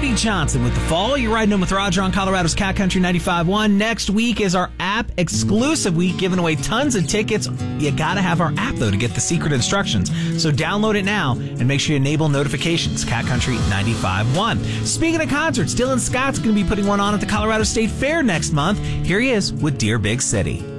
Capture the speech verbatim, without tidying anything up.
Cody Johnson with The Fall. You're riding in with Roger on Colorado's Cat Country ninety-five point one. Next week is our app exclusive week, giving away tons of tickets. You gotta have our app, though, to get the secret instructions. So download it now and make sure you enable notifications. Cat Country ninety-five point one. Speaking of concerts, Dylan Scott's going to be putting one on at the Colorado State Fair next month. Here he is with Dear Big City.